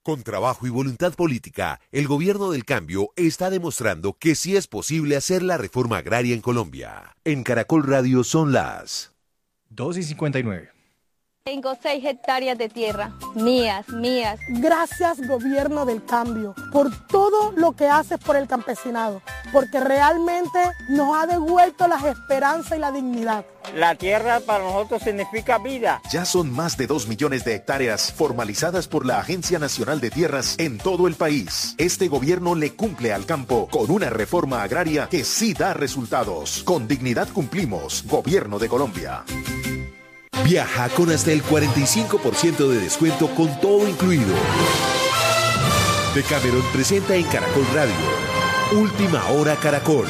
Con trabajo y voluntad política, el gobierno del cambio está demostrando que sí es posible hacer la reforma agraria en Colombia. En Caracol Radio son las 2:59. Tengo 6 hectáreas de tierra, mías. Gracias, gobierno del cambio, por todo lo que haces por el campesinado, porque realmente nos ha devuelto las esperanzas y la dignidad. La tierra para nosotros significa vida. Ya son más de 2 millones de hectáreas formalizadas por la Agencia Nacional de Tierras en todo el país. Este gobierno le cumple al campo con una reforma agraria que sí da resultados. Con dignidad cumplimos, Gobierno de Colombia. Viaja con hasta el 45% de descuento con todo incluido. Decameron presenta en Caracol Radio Última Hora Caracol.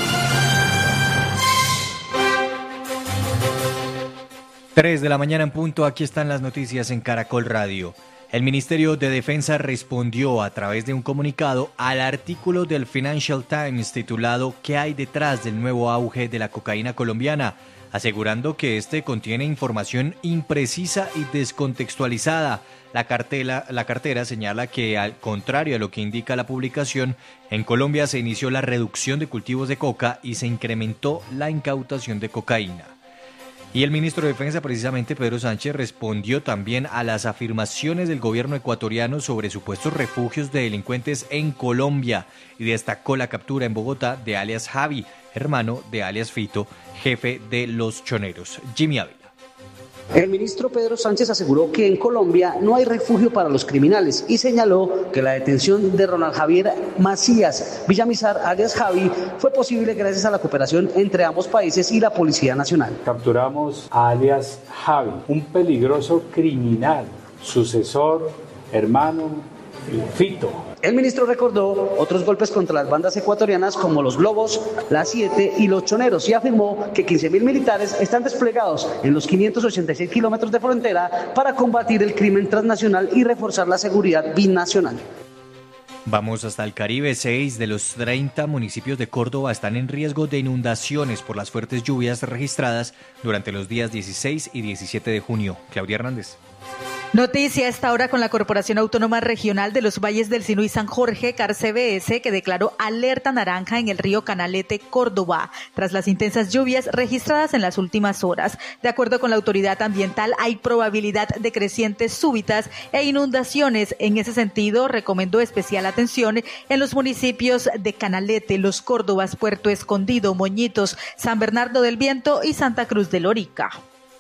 3 de la mañana en punto, aquí están las noticias en Caracol Radio. El Ministerio de Defensa respondió a través de un comunicado al artículo del Financial Times titulado ¿Qué hay detrás del nuevo auge de la cocaína colombiana?, asegurando que este contiene información imprecisa y descontextualizada. La cartera señala que, al contrario a lo que indica la publicación, en Colombia se inició la reducción de cultivos de coca y se incrementó la incautación de cocaína. Y el ministro de Defensa, precisamente Pedro Sánchez, respondió también a las afirmaciones del gobierno ecuatoriano sobre supuestos refugios de delincuentes en Colombia y destacó la captura en Bogotá de alias Javi, hermano de alias Fito, jefe de los choneros. Jimmy Ávila. El ministro Pedro Sánchez aseguró que en Colombia no hay refugio para los criminales y señaló que la detención de Ronald Javier Macías Villamizar, alias Javi, fue posible gracias a la cooperación entre ambos países y la Policía Nacional. Capturamos a alias Javi, un peligroso criminal, sucesor, hermano, Fito. El ministro recordó otros golpes contra las bandas ecuatorianas como los Lobos, la 7 y los Choneros y afirmó que 15.000 militares están desplegados en los 586 kilómetros de frontera para combatir el crimen transnacional y reforzar la seguridad binacional. Vamos hasta el Caribe. 6 de los 30 municipios de Córdoba están en riesgo de inundaciones por las fuertes lluvias registradas durante los días 16 y 17 de junio. Claudia Hernández. Noticia a esta hora con la Corporación Autónoma Regional de los Valles del Sinu y San Jorge, CARCBS, que declaró alerta naranja en el río Canalete, Córdoba, tras las intensas lluvias registradas en las últimas horas. De acuerdo con la autoridad ambiental, hay probabilidad de crecientes súbitas e inundaciones. En ese sentido, recomendó especial atención en los municipios de Canalete, Los Córdobas, Puerto Escondido, Moñitos, San Bernardo del Viento y Santa Cruz de Lorica.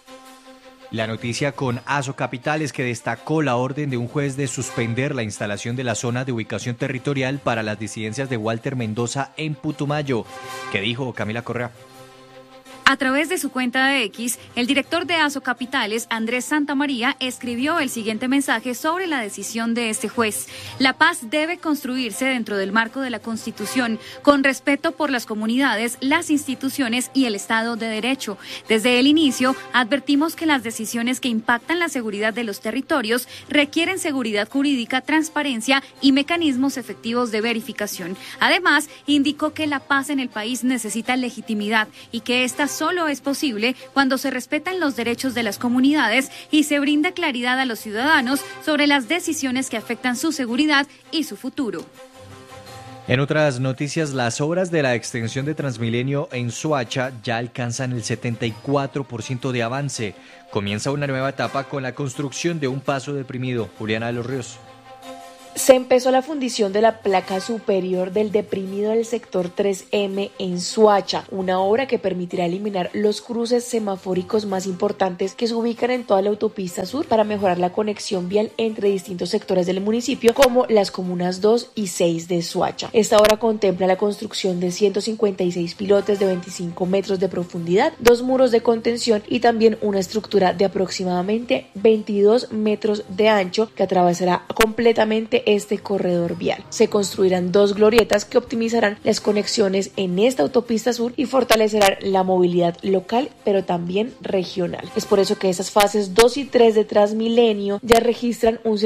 La noticia con Aso Capitales, que destacó la orden de un juez de suspender la instalación de la zona de ubicación territorial para las disidencias de Walter Mendoza en Putumayo. ¿Qué dijo Camila Correa? A través de su cuenta de X, el director de Aso Capitales, Andrés Santamaría, escribió el siguiente mensaje sobre la decisión de este juez. La paz debe construirse dentro del marco de la Constitución, con respeto por las comunidades, las instituciones y el Estado de Derecho. Desde el inicio, advertimos que las decisiones que impactan la seguridad de los territorios requieren seguridad jurídica, transparencia y mecanismos efectivos de verificación. Además, indicó que la paz en el país necesita legitimidad y que esta solo es posible cuando se respetan los derechos de las comunidades y se brinda claridad a los ciudadanos sobre las decisiones que afectan su seguridad y su futuro. En otras noticias, las obras de la extensión de Transmilenio en Soacha ya alcanzan el 74% de avance. Comienza una nueva etapa con la construcción de un paso deprimido. Juliana de los Ríos. Se empezó la fundición de la placa superior del deprimido del sector 3M en Soacha, una obra que permitirá eliminar los cruces semafóricos más importantes que se ubican en toda la autopista sur para mejorar la conexión vial entre distintos sectores del municipio, como las comunas 2 y 6 de Soacha. Esta obra contempla la construcción de 156 pilotes de 25 metros de profundidad, 2 muros de contención y también una estructura de aproximadamente 22 metros de ancho que atravesará completamente este corredor vial. Se construirán 2 glorietas que optimizarán las conexiones en esta autopista sur y fortalecerán la movilidad local, pero también regional. Es por eso que esas fases 2 y 3 de Transmilenio ya registran un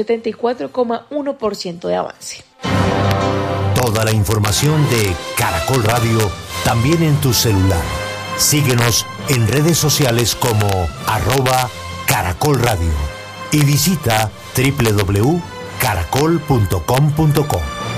74,1% de avance. Toda la información de Caracol Radio también en tu celular. Síguenos en redes sociales como @Caracol Radio y visita www.caracolradio.com.co. caracol.com.co.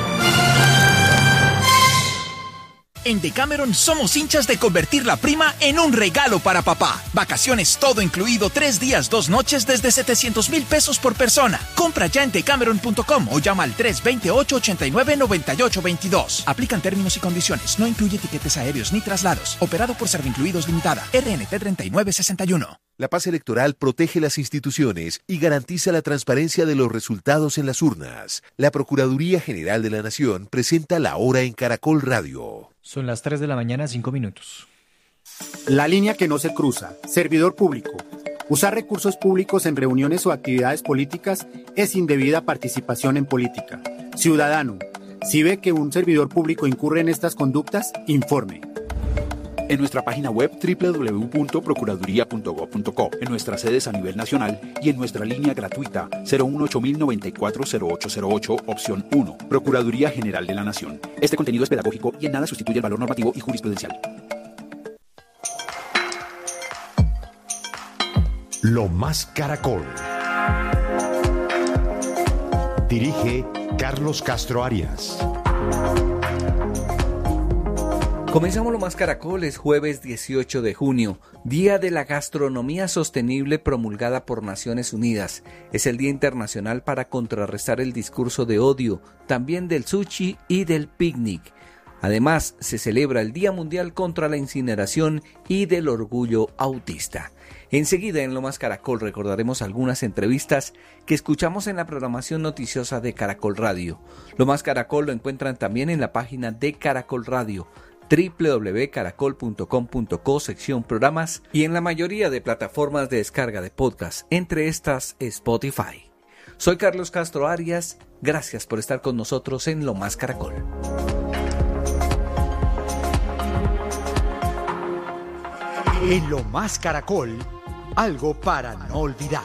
En Decameron somos hinchas de convertir la prima en un regalo para papá. Vacaciones todo incluido, 3 días, 2 noches desde 700,000 pesos por persona. Compra ya en decameron.com o llama al 328-89-9822. Aplican términos y condiciones. No incluye tiquetes aéreos ni traslados. Operado por Servincluidos Limitada. RNT 3961. La paz electoral protege las instituciones y garantiza la transparencia de los resultados en las urnas. La Procuraduría General de la Nación presenta La Hora en Caracol Radio. Son las 3 de la mañana, 5 minutos. La línea que no se cruza. Servidor público. Usar recursos públicos en reuniones o actividades políticas es indebida participación en política. Ciudadano, si ve que un servidor público incurre en estas conductas, informe. En nuestra página web www.procuraduría.gov.co, en nuestras sedes a nivel nacional y en nuestra línea gratuita 018-094-0808, opción 1, Procuraduría General de la Nación. Este contenido es pedagógico y en nada sustituye el valor normativo y jurisprudencial. Lo Más Caracol. Dirige Carlos Castro Arias. Comenzamos Lo Más Caracol, es jueves 18 de junio, Día de la Gastronomía Sostenible promulgada por Naciones Unidas. Es el Día Internacional para contrarrestar el discurso de odio, también del sushi y del picnic. Además, se celebra el Día Mundial contra la Incineración y del Orgullo Autista. Enseguida en Lo Más Caracol recordaremos algunas entrevistas que escuchamos en la programación noticiosa de Caracol Radio. Lo Más Caracol lo encuentran también en la página de Caracol Radio, www.caracol.com.co, sección programas, y en la mayoría de plataformas de descarga de podcast, entre estas Spotify. Soy Carlos Castro Arias, gracias por estar con nosotros en Lo Más Caracol. En Lo Más Caracol, algo para no olvidar.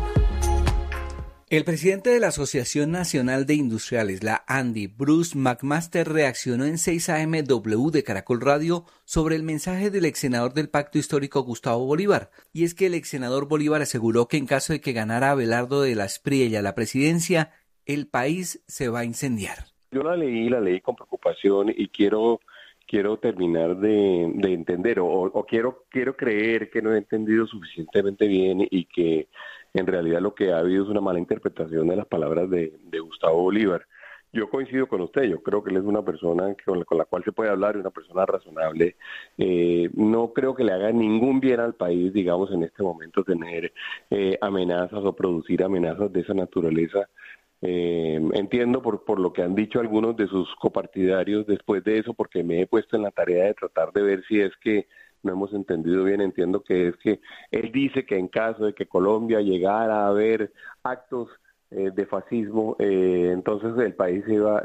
El presidente de la Asociación Nacional de Industriales, la ANDI, Bruce McMaster, reaccionó en 6 AMW de Caracol Radio sobre el mensaje del ex senador del Pacto Histórico Gustavo Bolívar. Y es que el ex senador Bolívar aseguró que en caso de que ganara Abelardo de la Espriella la presidencia, el país se va a incendiar. Yo la leí con preocupación y quiero terminar de entender o quiero creer que no he entendido suficientemente bien y que en realidad lo que ha habido es una mala interpretación de las palabras de Gustavo Bolívar. Yo coincido con usted, yo creo que él es una persona con la cual se puede hablar, una persona razonable. No creo que le haga ningún bien al país, digamos, en este momento tener amenazas o producir amenazas de esa naturaleza. Entiendo por lo que han dicho algunos de sus copartidarios después de eso, porque me he puesto en la tarea de tratar de ver si es que no hemos entendido bien. Entiendo que es que él dice que en caso de que Colombia llegara a haber actos de fascismo, entonces el país se va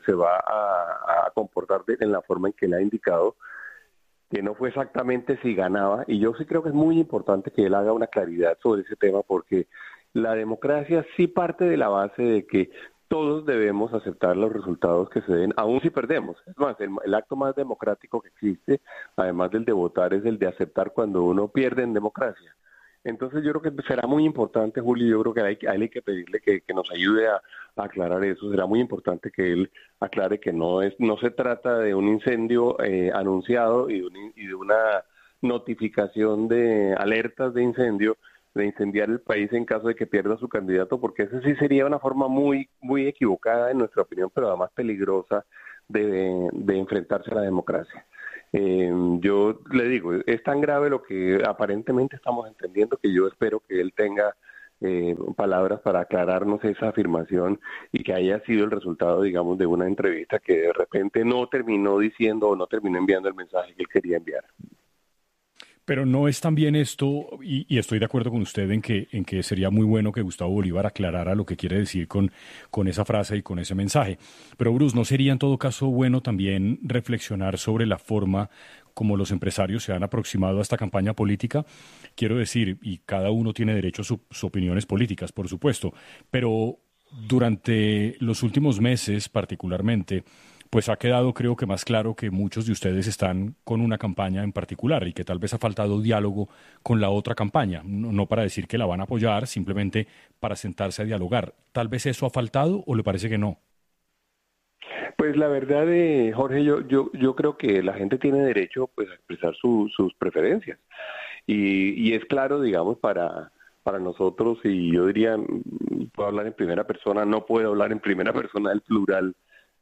a comportar en la forma en que él ha indicado, que no fue exactamente si ganaba, y yo sí creo que es muy importante que él haga una claridad sobre ese tema, porque la democracia sí parte de la base de que todos debemos aceptar los resultados que se den, aun si perdemos. Es más, el acto más democrático que existe, además del de votar, es el de aceptar cuando uno pierde en democracia. Entonces yo creo que será muy importante, Julio, yo creo que a él hay que pedirle que nos ayude a aclarar eso. Será muy importante que él aclare que no se trata de un incendio anunciado y de una notificación de alertas de incendio, de incendiar el país en caso de que pierda su candidato, porque esa sí sería una forma muy muy equivocada en nuestra opinión, pero además peligrosa de enfrentarse a la democracia. Yo le digo, es tan grave lo que aparentemente estamos entendiendo que yo espero que él tenga palabras para aclararnos esa afirmación y que haya sido el resultado, digamos, de una entrevista que de repente no terminó diciendo o no terminó enviando el mensaje que él quería enviar. Pero no es también esto, y estoy de acuerdo con usted en que sería muy bueno que Gustavo Bolívar aclarara lo que quiere decir con esa frase y con ese mensaje. Pero, Bruce, ¿no sería en todo caso bueno también reflexionar sobre la forma como los empresarios se han aproximado a esta campaña política? Quiero decir, y cada uno tiene derecho a sus opiniones políticas, por supuesto, pero durante los últimos meses particularmente, pues ha quedado, creo que más claro que muchos de ustedes están con una campaña en particular y que tal vez ha faltado diálogo con la otra campaña, no para decir que la van a apoyar, simplemente para sentarse a dialogar. ¿Tal vez eso ha faltado o le parece que no? Pues la verdad, Jorge, yo creo que la gente tiene derecho pues a expresar sus preferencias y es claro, digamos, para nosotros, y yo diría, puedo hablar en primera persona, no puedo hablar en primera persona del plural,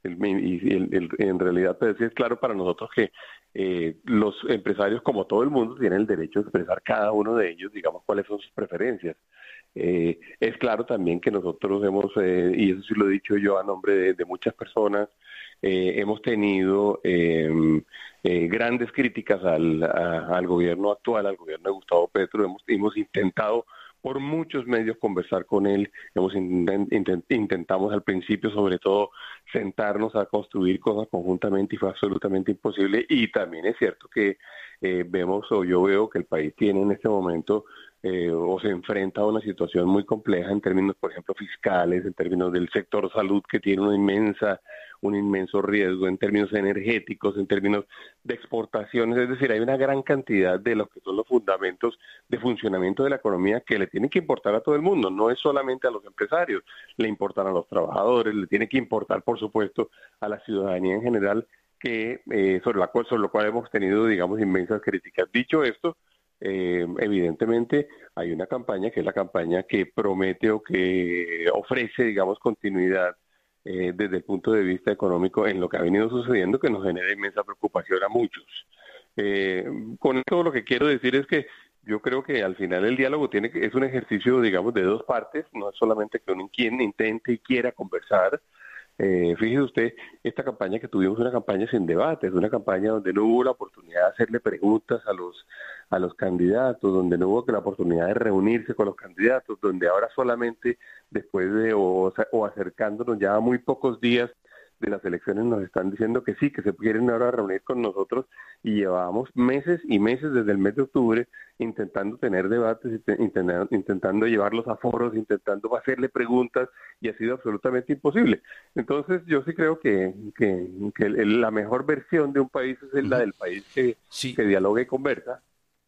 en realidad pues sí es claro para nosotros que los empresarios, como todo el mundo, tienen el derecho a expresar cada uno de ellos, digamos, cuáles son sus preferencias. Es claro también que nosotros hemos, y eso sí lo he dicho yo a nombre de muchas personas, hemos tenido grandes críticas al gobierno actual, al gobierno de Gustavo Petro. Hemos intentado por muchos medios conversar con él, intentamos al principio sobre todo sentarnos a construir cosas conjuntamente y fue absolutamente imposible, y también es cierto que yo veo que el país tiene en este momento o se enfrenta a una situación muy compleja en términos, por ejemplo, fiscales, en términos del sector salud, que tiene un inmenso riesgo, en términos energéticos, en términos de exportaciones. Es decir, hay una gran cantidad de lo que son los fundamentos de funcionamiento de la economía que le tienen que importar a todo el mundo, no es solamente a los empresarios, le importan a los trabajadores, le tiene que importar, por supuesto, a la ciudadanía en general, que sobre lo cual hemos tenido, digamos, inmensas críticas. Dicho esto, evidentemente hay una campaña que es la campaña que promete o que ofrece, digamos, continuidad desde el punto de vista económico en lo que ha venido sucediendo, que nos genera inmensa preocupación a muchos. Con esto lo que quiero decir es que yo creo que al final el diálogo es un ejercicio, digamos, de dos partes, no es solamente que quien intente y quiera conversar. Fíjese usted, esta campaña que tuvimos es una campaña sin debate, es una campaña donde no hubo la oportunidad de hacerle preguntas a los candidatos, donde no hubo la oportunidad de reunirse con los candidatos, donde ahora solamente después de o acercándonos ya a muy pocos días de las elecciones nos están diciendo que sí, que se quieren ahora reunir con nosotros, y llevábamos meses y meses desde el mes de octubre intentando tener debates, intentando llevarlos a foros, intentando hacerle preguntas, y ha sido absolutamente imposible. Entonces yo sí creo que la mejor versión de un país es la del país que dialoga y conversa.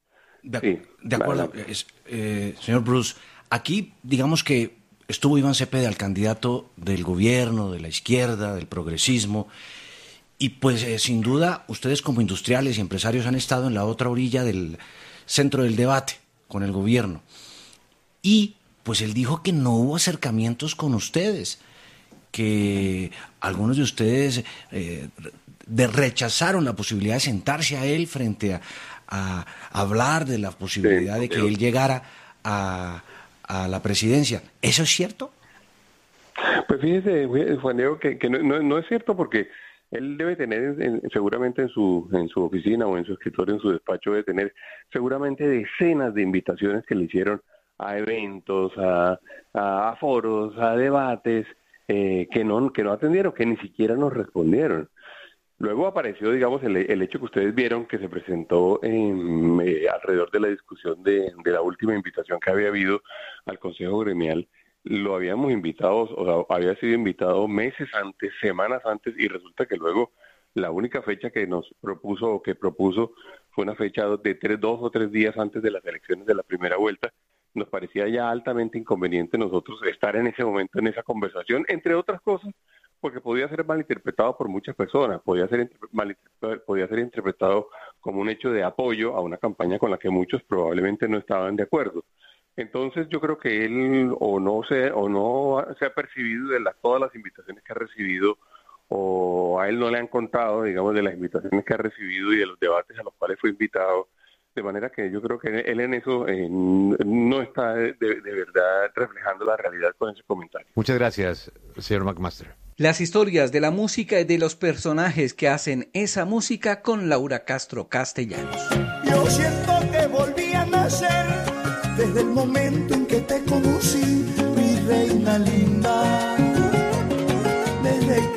De acuerdo, señor Bruce, aquí digamos que estuvo Iván Cepeda, el candidato del gobierno, de la izquierda, del progresismo, y pues sin duda ustedes como industriales y empresarios han estado en la otra orilla del centro del debate con el gobierno. Y pues él dijo que no hubo acercamientos con ustedes, que algunos de ustedes rechazaron la posibilidad de sentarse a él frente a hablar de la posibilidad de que él llegara a la presidencia. ¿Eso es cierto? Pues fíjese, Juan Diego, que no es cierto, porque él debe tener seguramente en su oficina o en su escritorio, en su despacho, debe tener seguramente decenas de invitaciones que le hicieron a eventos, a foros, a debates, que no atendieron, que ni siquiera nos respondieron. Luego apareció, digamos, el hecho que ustedes vieron que se presentó alrededor de la discusión de la última invitación que había habido al Consejo Gremial. Lo habíamos invitado, o sea, había sido invitado meses antes, semanas antes, y resulta que luego la única fecha que nos propuso o que propuso fue una fecha de 2 o 3 días antes de las elecciones de la primera vuelta. Nos parecía ya altamente inconveniente nosotros estar en ese momento en esa conversación, entre otras cosas, porque podía ser malinterpretado por muchas personas, podía ser interpretado como un hecho de apoyo a una campaña con la que muchos probablemente no estaban de acuerdo. Entonces yo creo que él o no se ha percibido de todas las invitaciones que ha recibido, o a él no le han contado, digamos, de las invitaciones que ha recibido y de los debates a los cuales fue invitado, de manera que yo creo que él en eso no está de verdad reflejando la realidad con ese comentario. Muchas gracias, señor McMaster. Las historias de la música y de los personajes que hacen esa música con Laura Castro Castellanos. Yo siento que volví a nacer desde el momento en que te conocí, mi reina linda. El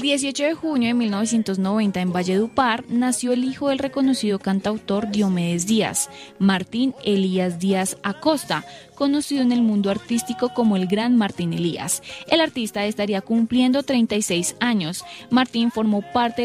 18 de junio de 1990 en Valledupar nació el hijo del reconocido cantautor Diomedes Díaz, Martín Elías Díaz Acosta, conocido en el mundo artístico como el Gran Martín Elías. El artista estaría cumpliendo 36 años. Martín formó parte